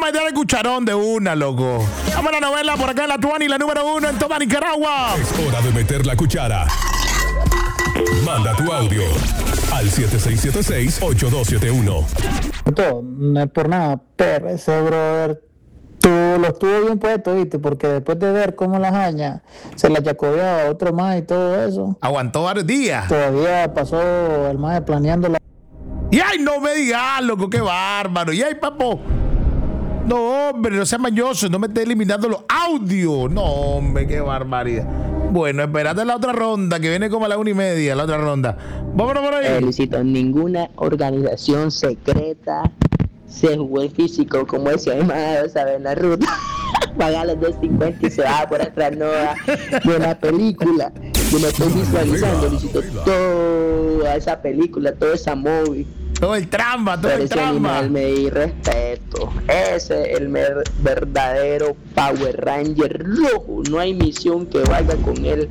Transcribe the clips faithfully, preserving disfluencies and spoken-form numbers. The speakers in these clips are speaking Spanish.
meter el cucharón de una, loco. Vamos a la novela por acá en la Tuani, la número uno en toda Nicaragua. Es hora de meter la cuchara. Manda tu audio al siete seis siete seis, ocho dos siete uno. No es por nada, pero ese brother tú, lo estuvo bien puesto, ¿viste? Porque después de ver cómo la jaña se la chacodeaba a otro más y todo eso, aguantó varios días. Todavía pasó el más planeando la... Y ay, no me digas, loco, qué bárbaro. Y ay, papo. No, hombre, no seas mañoso, no me estés eliminando los audios. No, hombre, qué barbaridad. Bueno, esperate la otra ronda, que viene como a la una y media, la otra ronda. Vámonos por ahí. Eh, Luisito, ninguna organización secreta se jugó el físico, como decía mi madre, ¿sabes? En la ruta. Paga los dos cincuenta y se va por atrás, no, de una película. Yo me estoy visualizando, Luisito, toda esa película, toda esa movie. Todo el tramba, todo Pero el ese tramba. animal me di respeto. Ese es el mer- verdadero Power Ranger rojo. No hay misión que valga con él.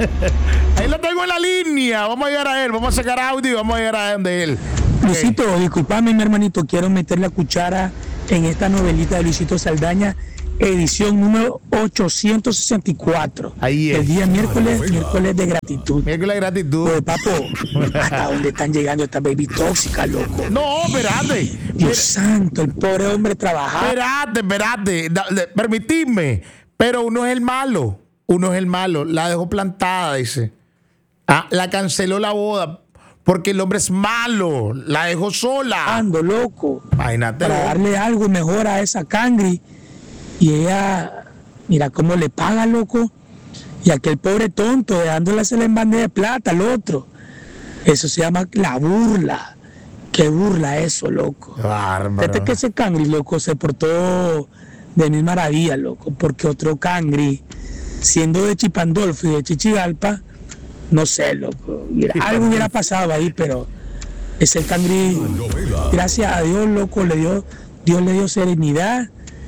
Ahí lo tengo en la línea. Vamos a llegar a él. Vamos a sacar audio y vamos a llegar a donde él. Luisito, okay. Disculpame, mi hermanito. Quiero meter la cuchara en esta novelita de Luisito Saldaña, edición número ochocientos sesenta y cuatro. Ahí es. El día miércoles, ah, miércoles de gratitud. Miércoles de gratitud. Pues, papo, ¿hasta dónde están llegando estas baby tóxicas, loco? No, espérate. Dios santo, el pobre hombre trabaja. Espérate, espérate. Da, da, permitidme. Pero uno es el malo. Uno es el malo. La dejó plantada, dice. Ah, la canceló la boda. Porque el hombre es malo. La dejó sola. Ando, loco. Imagínate. Para darle algo mejor a esa cangri. Y ella, mira cómo le paga, loco. Y aquel pobre tonto, dejándole hacer en bandeja de plata al otro. Eso se llama la burla. Qué burla eso, loco. Bárbaro. Fíjate que ese cangri, loco, se portó de mil maravillas, loco. Porque otro cangri, siendo de Chipandolfo y de Chichigalpa, no sé, loco. Mira, algo hubiera pasado ahí, pero ese cangri, gracias a Dios, loco, le dio, Dios le dio serenidad.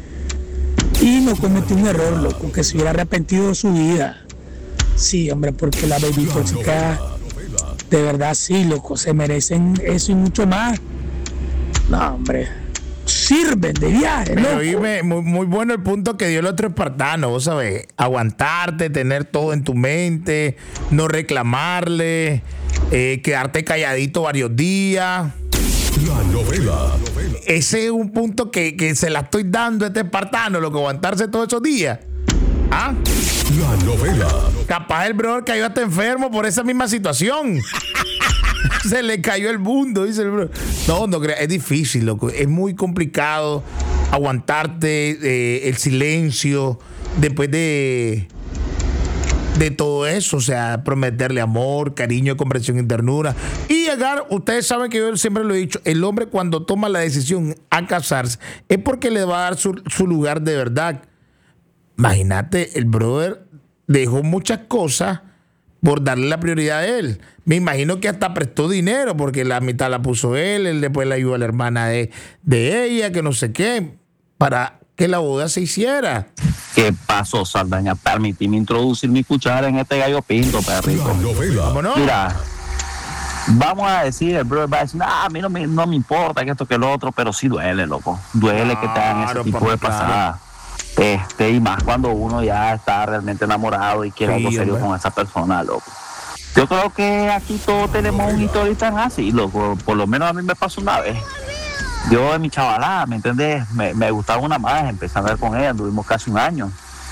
Y no cometió un error, loco, que se hubiera arrepentido de su vida. Sí, hombre, porque la baby tóxica, de verdad, sí, loco, se merecen eso y mucho más. No, hombre, sirven de viaje, Pero loco. oíme, muy, muy bueno el punto que dio el otro espartano, vos sabés, aguantarte, tener todo en tu mente, no reclamarle, eh, quedarte calladito varios días. La novela. Ese es un punto que, que se la estoy dando a este espartano, lo que aguantarse todos esos días. ¿Ah? La novela. Capaz el brother cayó hasta enfermo por esa misma situación. Se le cayó el mundo, dice el brother. No, no creas, es difícil, loco. Es muy complicado aguantarte eh, el silencio después de... de todo eso, o sea, prometerle amor, cariño, comprensión y ternura. Y llegar, ustedes saben que yo siempre lo he dicho, el hombre cuando toma la decisión a casarse es porque le va a dar su, su lugar de verdad. Imagínate, el brother dejó muchas cosas por darle la prioridad a él. Me imagino que hasta prestó dinero porque la mitad la puso él, él después le ayudó a la hermana de, de ella, que no sé qué, para que la boda se hiciera. ¿Qué pasó, Saldaña? Permitime introducir mi cuchara en este gallo pinto, perrito. La novela. ¿Vámonos? Mira, vamos a decir, el brother va a decir, nah, a mí no me, no me importa que esto que lo otro, pero sí duele, loco. Duele que te hagan Claro, ese tipo papi, de pasadas. Este, y más cuando uno ya está realmente enamorado y quiere Sí, algo serio hombre. con esa persona, loco. Yo creo que aquí todos tenemos un historial tan así, loco. Por lo menos a mí me pasó una vez. Yo en mi chavalada, ¿me entiendes? Me, me gustaba una más, empecé a andar con ella, tuvimos casi un año.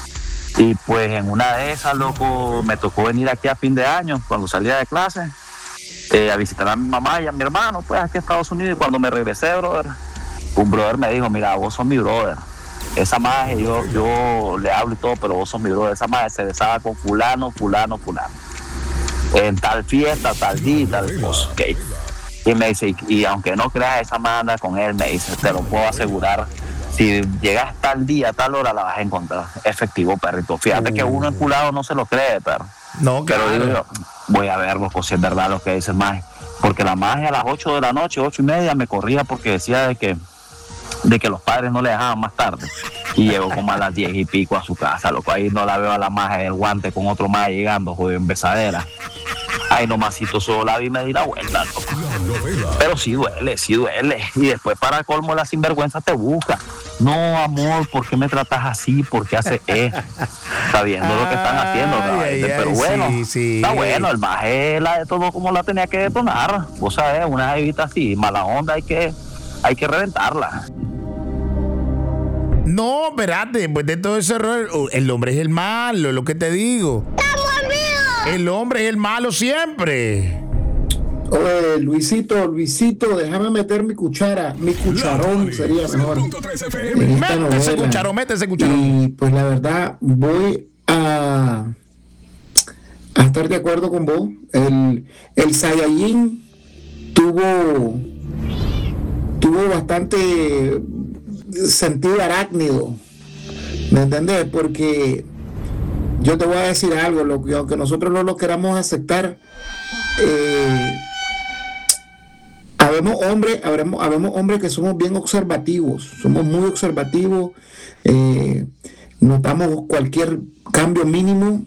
Y pues en una de esas, loco, me tocó venir aquí a fin de año, cuando salía de clase, eh, a visitar a mi mamá y a mi hermano, pues aquí a Estados Unidos. Y cuando me regresé, brother, un brother me dijo, mira, vos sos mi brother. Esa maje, yo, yo le hablo y todo, pero vos sos mi brother. Esa maje se besaba con fulano, fulano, fulano. En tal fiesta, tal día, tal cosa, ok. Y me dice, y, y aunque no creas, esa maje anda con él, me dice, te lo puedo asegurar. Si llegas tal día, tal hora, la vas a encontrar. Efectivo, perrito. Fíjate uh. que uno enculado no se lo cree, perro. No, claro. Pero digo yo, voy a verlo, pues si es verdad lo que dice el maje. Porque la maje a las ocho de la noche, ocho y media, me corría porque decía de que de que los padres no le dejaban más tarde. Y llegó como a las diez y pico a su casa, loco. Ahí no la veo a la maje del guante con otro maje llegando, joder, en besadera. Ahí nomasito solo la vi y me di la vuelta, loco. Pero sí duele, sí duele. Y después para colmo la sinvergüenza te busca. no, amor, ¿por qué me tratas así? ¿Por qué haces esto? Sabiendo lo que están haciendo, ¿no? Ay, ay, Pero ay, bueno, sí, sí. está bueno, el maje la de todo como la tenía que detonar. Vos sabés, una jevita así, mala onda, hay que, hay que reventarla. No, espérate, después de todo ese error, el hombre es el malo, es lo que te digo. El hombre es el malo siempre. Oye, Luisito, Luisito, déjame meter mi cuchara, mi cucharón sería mejor. en esta Mete novela. ese cucharón, mete ese cucharón. Y pues la verdad, voy a, a estar de acuerdo con vos. El, el Saiyajin tuvo, tuvo bastante sentido arácnido, ¿me entendés? Porque yo te voy a decir algo, lo que, aunque nosotros no lo queramos aceptar, eh, habemos hombres, habemos, habemos hombres que somos bien observativos, somos muy observativos, eh, notamos cualquier cambio mínimo,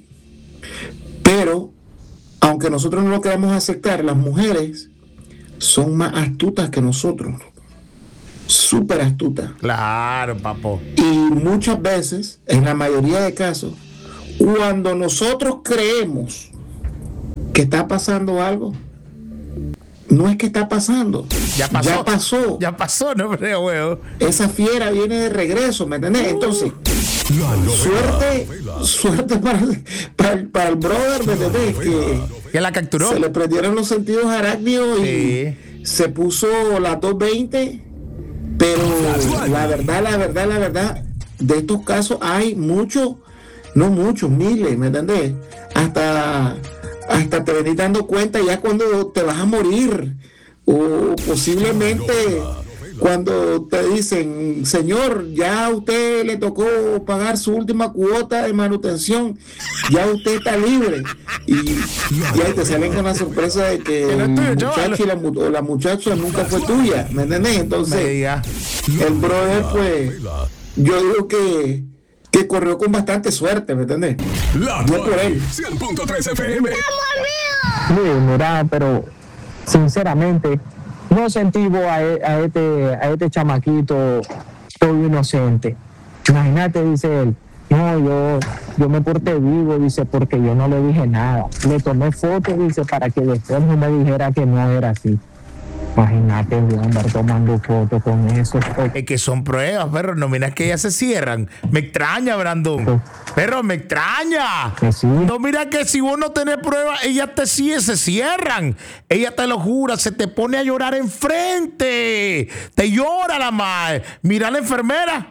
pero aunque nosotros no lo queramos aceptar, las mujeres son más astutas que nosotros, súper astutas. Claro, papo. Y muchas veces, en la mayoría de casos, cuando nosotros creemos que está pasando algo, no es que está pasando, Ya pasó. ya pasó. Ya pasó, no, pero huevo. Esa fiera viene de regreso, ¿me entendés? Entonces, La novela. suerte, suerte para el, para el, para el brother, ¿me entendés? Que Que la capturó. se le prendieron los sentidos arácnidos y Sí. se puso las dos veinte, pero la verdad, la verdad, la verdad, de estos casos hay muchos, no muchos, miles, ¿me entendés? Hasta, hasta te venís dando cuenta ya cuando te vas a morir, o posiblemente cuando te dicen, señor, ya a usted le tocó pagar su última cuota de manutención, ya usted está libre, y, y ahí te salen con la sorpresa de que Que no es el tuyo, chaval. muchacho y la, mu- o la muchacha nunca fue tuya, ¿me entendés? Me Entonces, diga. el brother, pues, yo digo que, que corrió con bastante suerte, ¿me entendés? La Yo por él. cien punto tres F M. Sí, mira, pero sinceramente no sentí vos a, e- a este a este chamaquito todo inocente. Imagínate, dice él, no, yo yo me porté vivo, dice, porque yo no le dije nada. Le tomé fotos, dice, para que después no me dijera que no era así. Imagínate, voy a andar tomando fotos con eso. Es que son pruebas, perro. No miras que ellas se cierran. Me extraña, Brandon. Perro, me extraña. Que sí. No mira que si vos no tenés pruebas, ellas te sí, se cierran. Ella te lo jura, se te pone a llorar enfrente. Te llora la madre. Mira a la enfermera.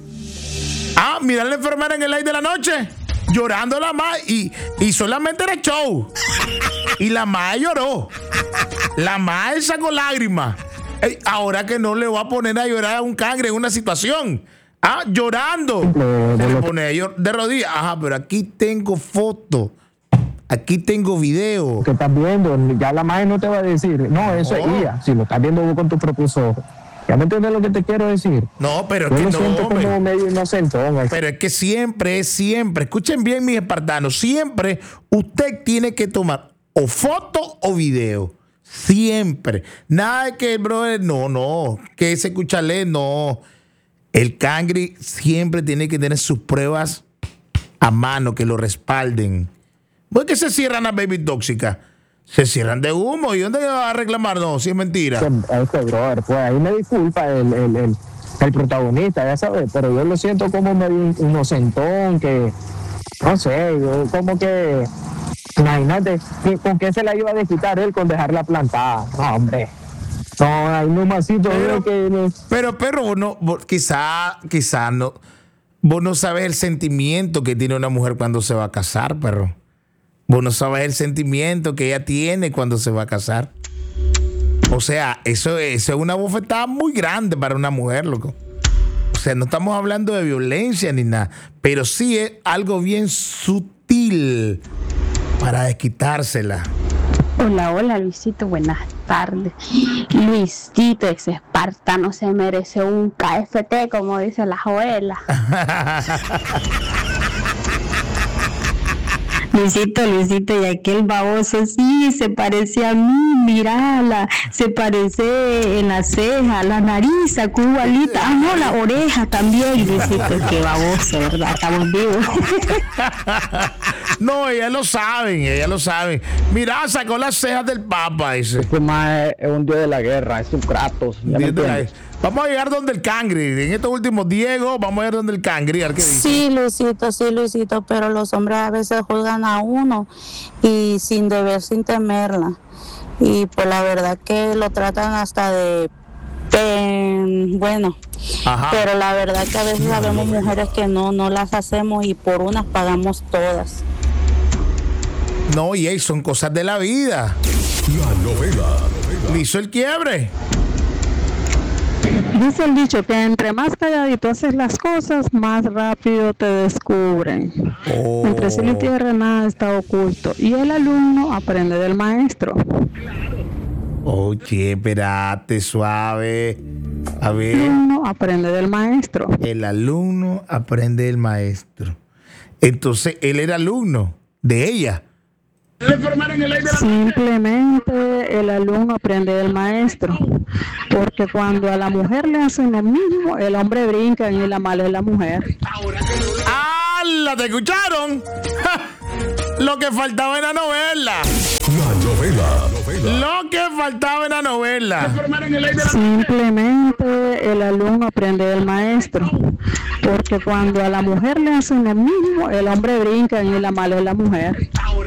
Ah, mira a la enfermera en el aire de la noche. Llorando la madre. Y, y solamente era show. Y la madre lloró. La madre sacó lágrimas. Ey, ahora que no le voy a poner a llorar a un cangre en una situación. Ah, llorando. Se le pone a llor- de rodillas. Ajá, pero aquí tengo fotos. Aquí tengo video. Que estás viendo, ya la madre no te va a decir, no, eso No. es ella, si lo estás viendo vos con tus propios ojos. ¿Ya me entiendes lo que te quiero decir? No, pero es Yo que lo no, siento hombre. como medio inocentón. así. Pero es que siempre, es siempre. Escuchen bien, mis espartanos. Siempre usted tiene que tomar o foto o video. Siempre. Nada de que, brother, no, no. Que ese cuchalé, no. El cangri siempre tiene que tener sus pruebas a mano que lo respalden. ¿Por qué se cierran a Baby Tóxica? Se cierran de humo. ¿Y dónde va a reclamar? No, si es mentira. A este brother, pues ahí me disculpa el, el, el, el protagonista, ya sabes, pero yo lo siento como medio inocentón, que no sé, yo como que, imagínate, que- ¿con qué se la iba a desquitar él con dejarla plantada? No, hombre. No, hay un masito Pero- que no- Pero, perro, vos no, vos- quizá, quizá no. Vos no sabes el sentimiento que tiene una mujer cuando se va a casar, perro. Vos no sabes el sentimiento que ella tiene cuando se va a casar. O sea, eso, eso es una bofetada muy grande para una mujer, loco. O sea, no estamos hablando de violencia ni nada, pero sí es algo bien sutil para desquitársela. Hola, hola Luisito, buenas tardes. Luisito, ese espartano se merece un K F T, como dice la abuela. Luisito, Luisito, y aquel baboso sí se parece a mí, mirala, se parece en la ceja, la nariz, igualita, ah no, la oreja también, Luisito, qué baboso, ¿verdad? Estamos vivos. No, ellas lo saben, ellas lo saben. Mira, sacó las cejas del Papa, dice. Este más es un dios de la guerra, es un Kratos. ¿Ya me entiendes? Vamos a llegar donde el Cangri. En estos últimos, Diego, vamos a llegar donde el Cangri. A ver qué dice. Sí, Luisito, sí, Luisito, pero los hombres a veces juzgan a uno y sin deber, sin temerla. Y pues la verdad que lo tratan hasta de... Eh, bueno, Ajá. Pero la verdad que a veces sabemos mujeres que no, no las hacemos y por unas pagamos todas. No, y hey, son cosas de la vida. La novela. Le hizo el quiebre. Dice el dicho que entre más calladito haces las cosas, más rápido te descubren. Oh. Entre cielo y tierra nada está oculto. Y el alumno aprende del maestro. Oye, espérate, suave. A ver. El alumno aprende del maestro. El alumno aprende del maestro. Entonces, él era alumno de ella. Simplemente el alumno aprende del maestro, porque cuando a la mujer le hacen lo mismo, el hombre brinca y la mala es la mujer. ¡Hala! ¿Te escucharon? ¡Ja! Lo que faltaba en la novela. La novela. Lo que faltaba en la novela. Simplemente el alumno aprende del maestro, porque cuando a la mujer le hacen lo mismo, el hombre brinca y la mala es la mujer.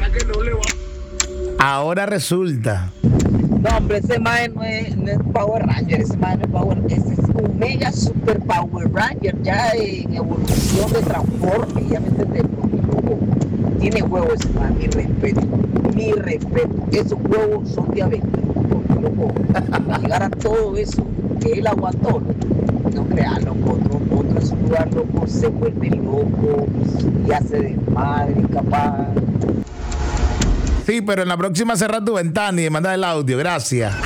Ahora resulta. No, hombre, ese mae no es, no es Power Ranger, ese mae no es Power Ranger, ese es un mega super Power Ranger, ya en evolución de transforme, ya me entendés, loco. Tiene huevos ese mae, mi respeto, mi respeto, esos huevos son de aventura, loco. Para llegar a todo eso que él aguantó, no creas, loco, otro, otro en su lugar, loco, se vuelve loco y hace desmadre, capaz. Sí, pero en la próxima cerrar tu ventana y manda el audio, gracias.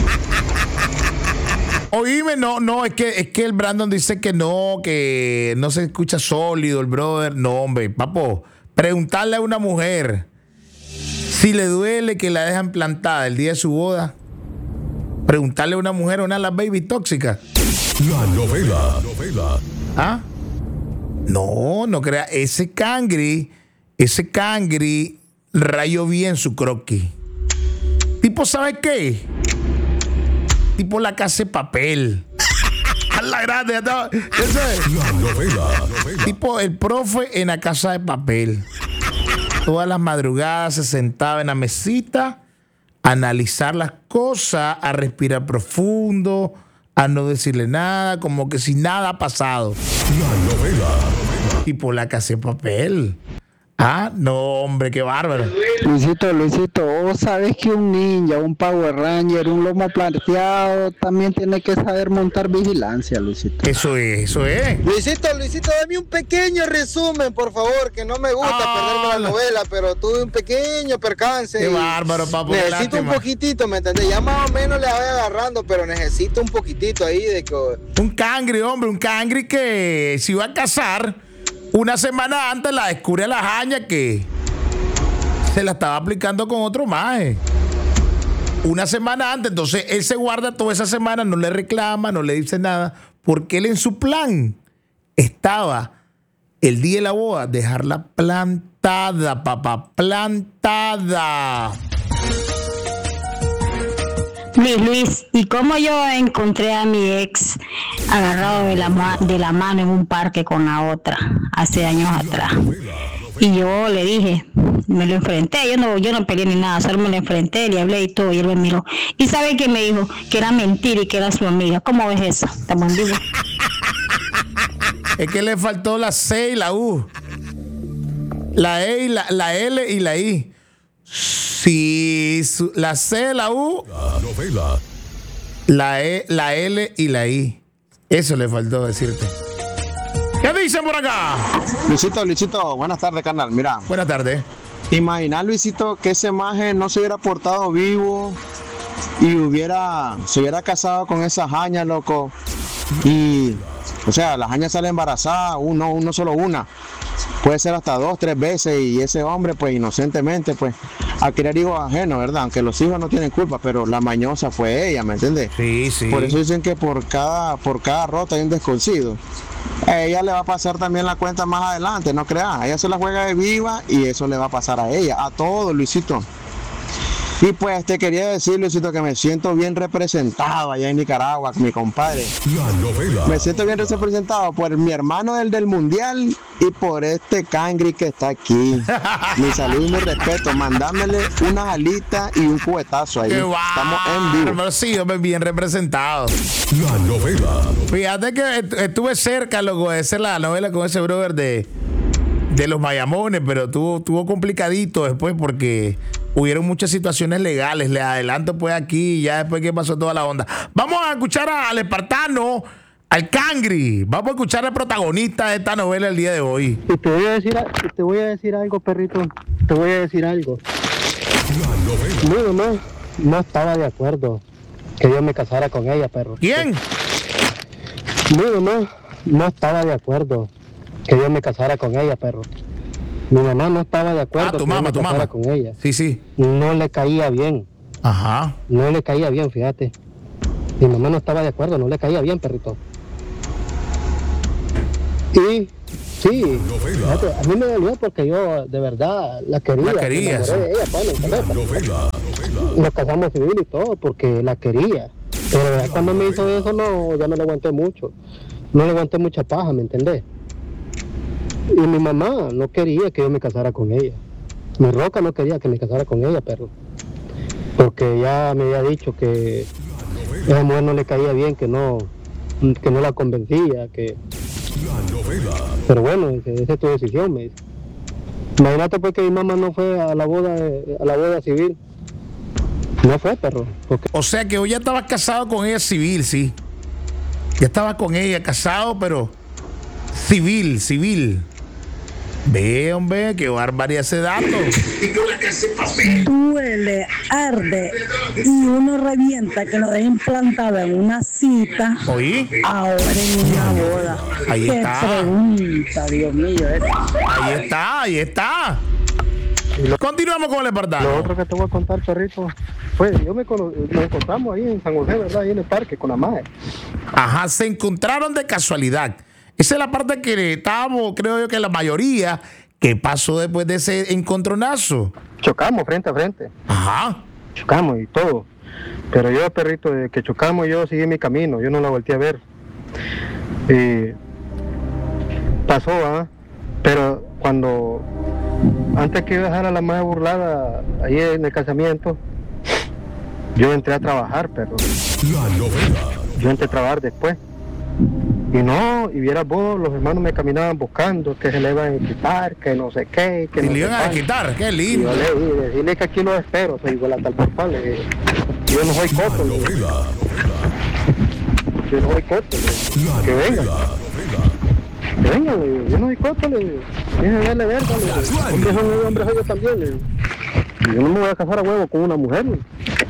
Oíme, no, no, es que, es que el Brandon dice que no, que no se escucha sólido el brother. No, hombre, papo, preguntarle a una mujer si le duele que la dejan plantada el día de su boda. Preguntarle a una mujer, una de las baby tóxicas. La novela. novela. ¿Ah? No, no crea, ese cangri, ese cangri rayó bien su croquis. Tipo, ¿sabe qué? Tipo La Casa de Papel. A la grande. No, la novela, novela. Tipo el profe en La Casa de Papel. Todas las madrugadas se sentaba en la mesita a analizar las cosas, a respirar profundo, a no decirle nada, como que si nada ha pasado. La novela, novela. Tipo La Casa de Papel. Ah, no, hombre, qué bárbaro. Luisito, Luisito, vos sabés que un ninja, un Power Ranger, un lomo plateado también tiene que saber montar vigilancia, Luisito. Eso es, eso es. Luisito, Luisito, dame un pequeño resumen, por favor, que no me gusta ah, perderme la novela, pero tuve un pequeño percance. Qué bárbaro, papo. Necesito un poquitito, ¿me entendés? Ya más o menos le voy agarrando, pero necesito un poquitito ahí de que... Un cangri, hombre, un cangri que se iba a casar. Una semana antes la descubre a la jaña que se la estaba aplicando con otro maje. Una semana antes, entonces él se guarda toda esa semana, no le reclama, no le dice nada, porque él en su plan estaba el día de la boda, dejarla plantada, papá, plantada. Luis, Luis, ¿y cómo yo encontré a mi ex agarrado de la, ma- de la mano en un parque con la otra hace años atrás? Y yo le dije, me lo enfrenté, yo no, yo no peleé ni nada, solo me lo enfrenté, le hablé y todo, y él me miró. ¿Y sabe qué me dijo? Que era mentira y que era su amiga. ¿Cómo ves eso? Estamos en vivo. Es que le faltó la C y la U. La E y la, la L y la I. Sí, su, la C, la U, la novela, la E, la L y la I. Eso le faltó decirte. ¿Qué dicen por acá? Luisito, Luisito, buenas tardes, carnal. Mira. Buenas tardes. Imagina, Luisito, que ese maje no se hubiera portado vivo y hubiera, se hubiera casado con esa jaña, loco. Y O sea, la jaña sale embarazada, uno, uno solo una. Puede ser hasta dos, tres veces y ese hombre, pues inocentemente, pues, a querer hijos ajenos, ¿verdad? Aunque los hijos no tienen culpa, pero la mañosa fue ella, ¿me entiendes? Sí, sí. Por eso dicen que por cada, por cada rota hay un descosido. A ella le va a pasar también la cuenta más adelante, no creas. Ella se la juega de viva y eso le va a pasar a ella, a todo, Luisito. Y pues te quería decir, Luisito, que me siento bien representado allá en Nicaragua, mi compadre. La novela. Me siento bien representado por mi hermano el del mundial y por este cangri que está aquí. Mi salud y mi respeto. Mandámele unas alitas y un cubetazo ahí. Estamos en vivo. Hermano, sí, hombre, bien representado. La novela. Fíjate que est- estuve cerca, loco, de hacer la novela con ese brother de, de los Mayamones, pero tuvo, tuvo complicadito después porque hubieron muchas situaciones legales. Le adelanto pues aquí, ya después que pasó toda la onda. Vamos a escuchar al espartano, al cangri. Vamos a escuchar al protagonista de esta novela el día de hoy. Y te voy a decir, a- y te voy a decir algo, perrito. Te voy a decir algo. Mi mamá no estaba de acuerdo que yo me casara con ella, perro. ¿Quién? Mi mamá no estaba de acuerdo que yo me casara con ella, perro. Mi mamá no estaba de acuerdo Ah, tu que mamá, yo me tu casara mamá. con ella. Sí, sí. No le caía bien. Ajá. No le caía bien, fíjate. Mi mamá no estaba de acuerdo, no le caía bien, perrito. Y sí, fíjate, a mí me dolió porque yo de verdad la quería. La quería, me enamoré de ella, pues, ¿me entiendes? Nos casamos civil y todo porque la quería. Pero ya cuando me hizo eso, no, ya no le aguanté mucho. No le aguanté mucha paja, ¿me entendés? Y mi mamá no quería que yo me casara con ella. Mi roca no quería que me casara con ella, perro. Porque ya me había dicho que esa mujer no le caía bien, que no, que no la convencía, que... Pero bueno, esa es tu decisión, me dice. Imagínate pues que mi mamá no fue a la boda, a la boda civil. No fue, perro. Porque... O sea que hoy ya estabas casado con ella civil, sí. Ya estaba con ella casado, pero civil, civil. Ve, hombre, qué barbaridad ese dato. Duele, arde y uno revienta que lo dejen plantado en una cita. ¿Oí? Ahora en una boda. Ahí Qué está. pregunta, Dios mío. ¿eh? Ahí está, ahí está. Continuamos con el espartano. Lo otro que te voy a contar, perrito, fue, yo me cono- nos encontramos ahí en San José, ¿verdad? Ahí en el parque con la madre. Ajá, se encontraron de casualidad. Esa es la parte que estábamos, creo yo que la mayoría, que pasó después de ese encontronazo. Chocamos frente a frente. Ajá. Chocamos y todo. Pero yo, perrito, desde que chocamos, yo seguí mi camino, yo no la volteé a ver. Y pasó, ¿ah? Pero cuando, antes que yo dejara a la madre burlada ahí en el casamiento, yo entré a trabajar, perro. La novela. Yo entré a trabajar después. Y no, y vieras vos, los hermanos me caminaban buscando, que se le iban a quitar, que no sé qué, que Y no le sé iban a cuánto. quitar, qué Y lindo. yo le dije, decirle que aquí lo espero, soy igual a tal portal. le dije. Yo no soy coto, le dije. Yo no soy coto, le dije. Que vengan. Que vengan, le dije. Yo no soy coto, le dije. Déjenme verle verga, le dije. Hombres son yo, hombres soy yo también, le dije. Y yo no me voy a casar a huevo con una mujer, le dije.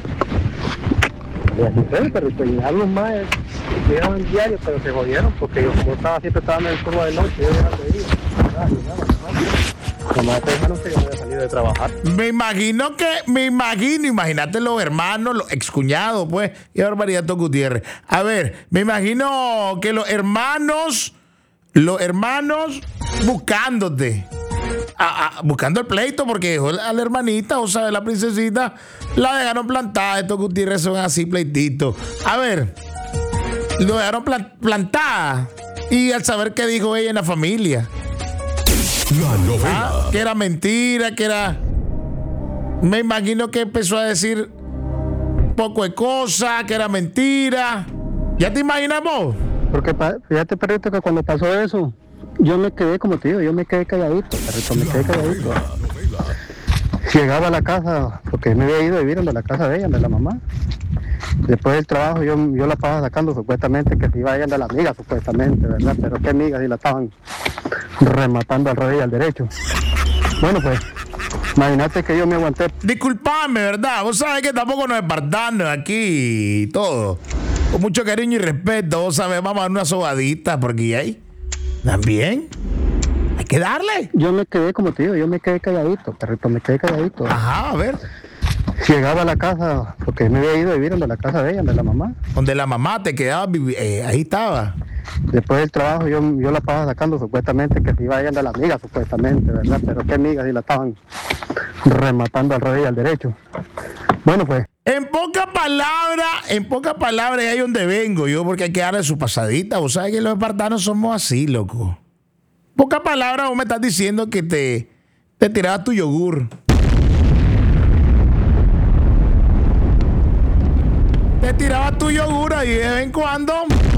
Y así fue, perrito, y a los más llegaban en diario, pero se jodieron, porque yo como estaba siempre estaba en el turno de noche, yo llegaba de día. Nada, llegaba, nada. Nomás dejaron que yo me había salido de trabajar. Me imagino que, me imagino, imagínate los hermanos, los excuñados, pues, y barbaridad Tom Gutiérrez. A ver, me imagino que los hermanos, los hermanos buscándote, a- a- buscando el pleito, porque dejó a la hermanita, o sea, la princesita, la dejaron plantada. Estos Gutiérrez son así pleititos. A ver, lo dejaron plan- plantada, y al saber qué dijo ella en la familia. La novela. Ah, que era mentira, que era... Me imagino que empezó a decir poco de cosas, que era mentira. ¿Ya te imaginas vos? Porque pa- fíjate, perrito, que cuando pasó eso, yo me quedé, como te digo, yo me quedé calladito, perrito, me quedé calladito. Llegaba a la casa, porque me había ido a vivir en la casa de ella, de la mamá. Después del trabajo yo, yo la estaba sacando supuestamente que se iba a ir de la amiga, supuestamente, ¿verdad? Pero qué amiga, si la estaban rematando al revés y al derecho. Bueno, pues, imagínate que yo me aguanté. Disculpame, ¿verdad? Vos sabés que tampoco nos espartamos aquí y todo. con mucho cariño y respeto, vos sabés, vamos a dar una sobadita porque ahí también hay que darle. Yo me quedé, como te digo, yo me quedé calladito, perrito, me quedé calladito. Ajá, a ver. Llegaba a la casa, porque me había ido a vivir donde la casa de ella, de la mamá. Donde la mamá te quedaba, eh, ahí estaba. Después del trabajo yo, yo la estaba sacando supuestamente que se iba a ir de la amiga, supuestamente, ¿verdad? Pero qué amiga si la estaban rematando al revés y al derecho. Bueno, pues. En pocas palabras, en pocas palabras, ahí donde vengo yo, porque hay que darle su pasadita. Vos sabés que los espartanos somos así, loco. En pocas palabras, vos me estás diciendo que te, te tirabas tu yogur. Te tirabas tu yogur ahí de vez en cuando.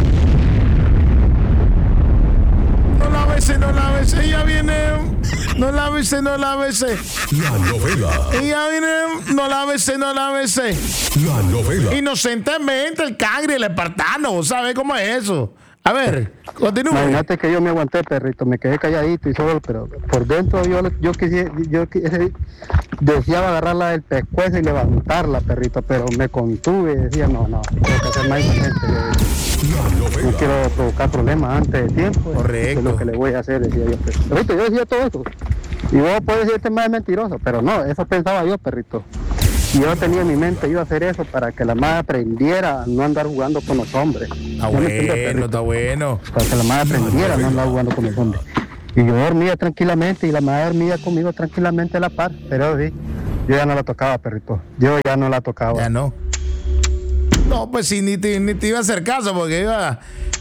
No la besé, no la besé, ella viene. No la besé, no la besé. La novela. Ella viene, no la besé, no la besé. La novela. Inocentemente el cangre, el espartano, ¿sabes cómo es eso? A ver, continúa. Imagínate que yo me aguanté, perrito, me quedé calladito y solo, pero por dentro yo, yo quisiera, yo quisiera, deseaba agarrarla del pescuezo y levantarla, perrito, pero me contuve y decía, no, no, tengo que ser más inocente. No quiero provocar problemas antes de tiempo. Correcto. Es lo que le voy a hacer, decía yo. Perrito, yo decía todo eso. Y vos podés decirte más mentiroso, pero no, eso pensaba yo, perrito. Y yo tenía en mi mente, iba a hacer eso para que la madre aprendiera a no andar jugando con los hombres. Está bueno, está bueno. Para que la madre aprendiera a no andar jugando con los hombres. Y yo dormía tranquilamente y la madre dormía conmigo tranquilamente a la par. Pero sí, yo ya no la tocaba, perrito. Yo ya no la tocaba. Ya no. No, pues sí, ni te, ni te iba a hacer caso porque iba,